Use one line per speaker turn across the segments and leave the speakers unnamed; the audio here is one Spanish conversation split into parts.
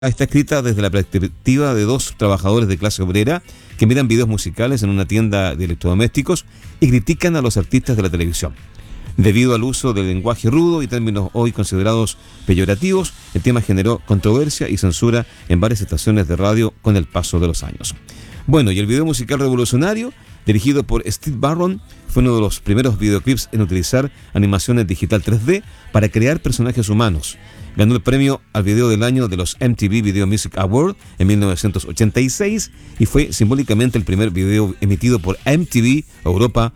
está escrita desde la perspectiva de dos trabajadores de clase obrera que miran videos musicales en una tienda de electrodomésticos y critican a los artistas de la televisión. Debido al uso del lenguaje rudo y términos hoy considerados peyorativos, el tema generó controversia y censura en varias estaciones de radio con el paso de los años. Bueno, y el video musical revolucionario, dirigido por Steve Barron, fue uno de los primeros videoclips en utilizar animaciones digital 3D para crear personajes humanos. Ganó el premio al video del año de los MTV Video Music Awards en 1986 y fue simbólicamente el primer video emitido por MTV Europa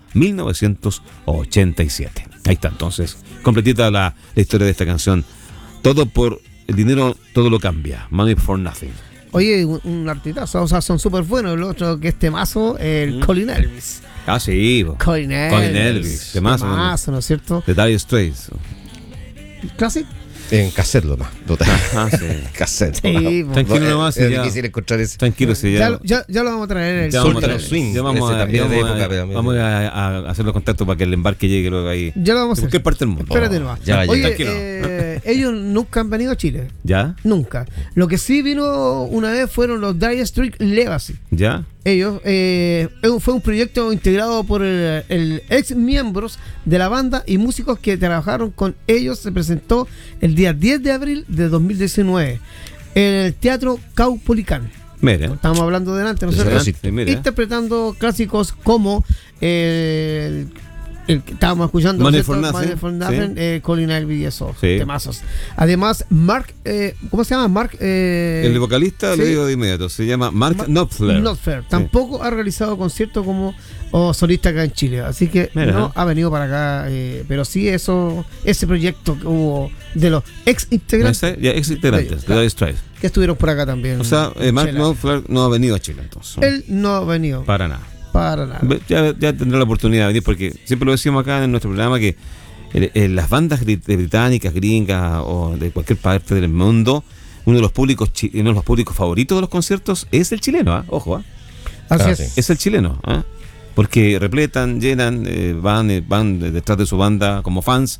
1987. Ahí está entonces, completita la historia de esta canción. Todo por el dinero, todo lo cambia. Money for nothing.
Oye, un artistazo, o sea, son súper buenos. El otro que es temazo, el Colin Elvis.
Ah, sí.
Colin Elvis.
Temazo,
¿no es cierto?
De Dire Straits.
Classic.
En cassette nomás.
Sí.
Cassette.
Sí,
tranquilo nomás.
Es difícil encontrar eso.
Tranquilo, sí.
Ya lo vamos a traer.
Sultan Swing.
Ya vamos a hacer los contactos para que el embarque llegue luego ahí.
Ya lo vamos a hacer.
¿Qué parte del mundo?
Espérate nomás. Oye, ellos nunca han venido a Chile.
¿Ya?
Nunca. Lo que sí vino una vez fueron los Dire Straits Legacy.
¿Ya?
Ellos, fue un proyecto integrado por el ex miembros de la banda y músicos que trabajaron con ellos. Se presentó el día 10 de abril de 2019 en el Teatro Caupolicán.
Mira.
Estamos hablando delante, ¿no es cierto? Interpretando clásicos como el que estábamos escuchando,
Money for Nothing,
sí. Colin Elvis y esos
sí.
temazos. Además, Mark, ¿cómo se llama? Mark,
el vocalista, sí. Lo digo de inmediato, se llama Mark Knopfler.
Sí. Tampoco ha realizado conciertos como solista acá en Chile, así que no ha venido para acá, pero sí ese proyecto que hubo de los ex integrantes
de Dire Straits
que estuvieron por acá también.
O sea, Mark Knopfler no ha venido a Chile entonces.
Él no ha venido.
Para nada.
Ya
tendrá la oportunidad de venir, porque siempre lo decimos acá en nuestro programa que las bandas británicas, gringas o de cualquier parte del mundo, uno de los públicos favoritos de los conciertos es el chileno, ojo,
así es.
Es el chileno, porque repletan, llenan, van detrás de su banda como fans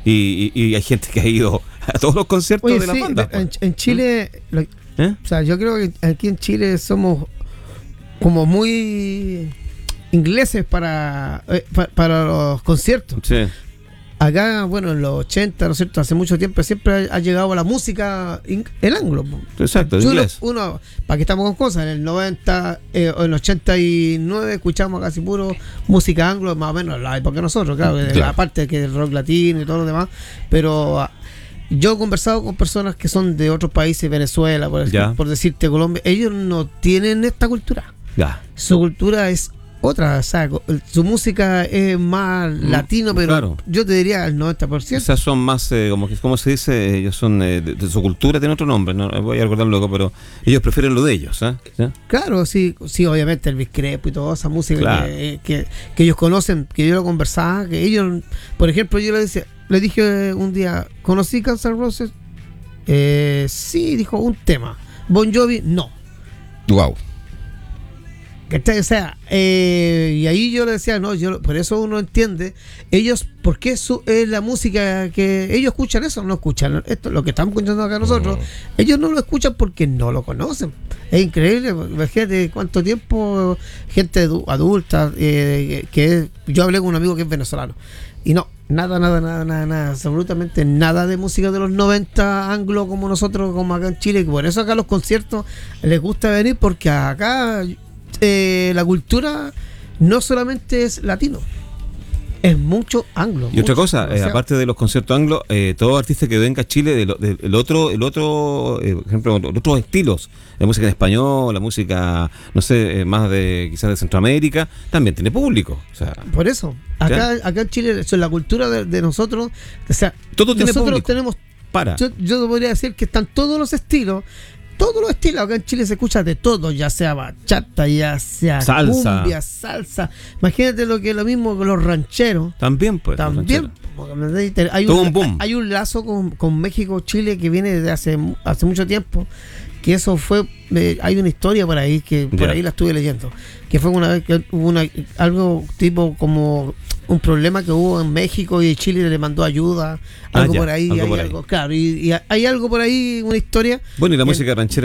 y hay gente que ha ido a todos los conciertos de la banda.
En Chile, o sea, yo creo que aquí en Chile somos como muy ingleses para los conciertos. Sí. Acá, bueno, en los 80, ¿no es cierto? Hace mucho tiempo siempre ha llegado la música, el anglo.
Exacto, inglés.
Uno, para que estamos con cosas, en el 90 o en el 89 escuchamos casi puro música anglo, más o menos la época de nosotros, claro. Aparte que el rock latino y todo lo demás, pero yo he conversado con personas que son de otros países, Venezuela, por decirte, Colombia. Ellos no tienen esta cultura.
Ya.
Su cultura es otra, o sea, su música es más latino, pero claro, yo te diría el 90%.
Esas son más, como se dice, ellos son de su cultura, tiene otro nombre, no voy a recordar luego, pero ellos prefieren lo de ellos, ¿sí?
Claro, sí, obviamente el Biscrepo y toda esa música, claro, que ellos conocen, que yo lo conversaba, que ellos, por ejemplo, yo le dije un día, ¿conocí Guns N' Roses? Sí, dijo, un tema. Bon Jovi, no.
Wow.
O sea, y ahí yo le decía, por eso uno entiende ellos, porque eso es la música que ellos escuchan, eso no escuchan esto, lo que estamos escuchando acá nosotros, ellos no lo escuchan porque no lo conocen. Es increíble, imagínate cuánto tiempo gente adulta, yo hablé con un amigo que es venezolano y no, nada, absolutamente nada de música de los 90 anglo como nosotros, como acá en Chile, que por eso acá los conciertos les gusta venir, porque acá la cultura no solamente es latino, es mucho anglo.
Y otra cosa, aparte de los conciertos anglo, todo artista que venga a Chile el otro ejemplo, otros estilos de música en español, la música, no sé, más de quizás de Centroamérica, también tiene público. O sea,
por eso, acá en Chile, eso es la cultura de nosotros, o sea,
todo tiene
nosotros
público.
Tenemos, yo podría decir que están todos los estilos. Todos los estilos, acá en Chile se escucha de todo, ya sea bachata, ya sea
salsa,
cumbia, salsa. Imagínate lo que es lo mismo con los rancheros.
También, pues.
También. Hay un lazo con México, Chile, que viene desde hace mucho tiempo. Que eso fue. Hay una historia por ahí, que por ahí la estuve leyendo. Que fue una vez que hubo algo tipo como un problema que hubo en México y Chile le mandó ayuda, algo
ya,
por ahí,
algo
hay
por ahí.
algo, claro, y hay algo por ahí, una historia.
Bueno, y la
En-
música ranchera